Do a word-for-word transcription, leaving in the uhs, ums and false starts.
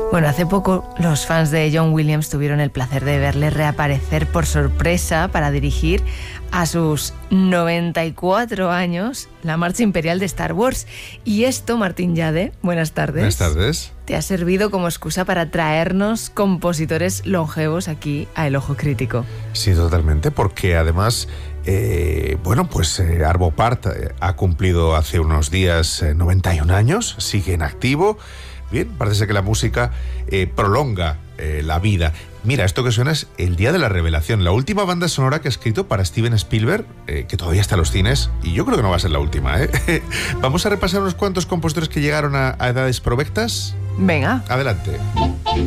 Bueno, hace poco los fans de John Williams tuvieron el placer de verle reaparecer por sorpresa para dirigir a sus noventa y cuatro años la marcha imperial de Star Wars. Y esto, Martín Yade, buenas tardes. Buenas tardes. Te ha servido como excusa para traernos compositores longevos aquí a El Ojo Crítico. Sí, totalmente, porque además, eh, bueno, pues eh, Arvo Pärt eh, ha cumplido hace unos días eh, noventa y un años, sigue en activo. Bien, parece que la música eh, prolonga eh, la vida. Mira, esto que suena es El Día de la Revelación, la última banda sonora que ha escrito para Steven Spielberg, eh, que todavía está en los cines, y yo creo que no va a ser la última, ¿eh? Vamos a repasar unos cuantos compositores que llegaron a, a edades provectas. Venga. Adelante.